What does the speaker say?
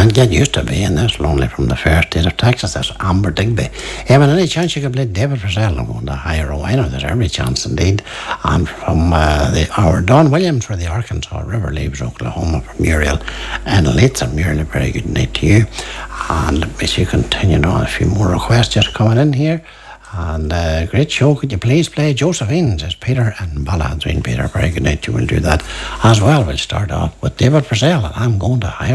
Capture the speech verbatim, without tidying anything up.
can't get used to being this lonely from the fair state of Texas. That's Amber Digby. Yeah, but any chance you could play David Purcell and won the higher row? I know there's every chance indeed. And from uh, the our Don Williams for the Arkansas River leaves Oklahoma for Muriel and Leitzer. Muriel, a very good night to you. And as you continue on, a few more requests just coming in here. And uh, great show. Could you please play Josephine, says Peter, and Ballads. Peter, very good night. You will do that as well. We'll start off with David Purcell, and I'm going to hire.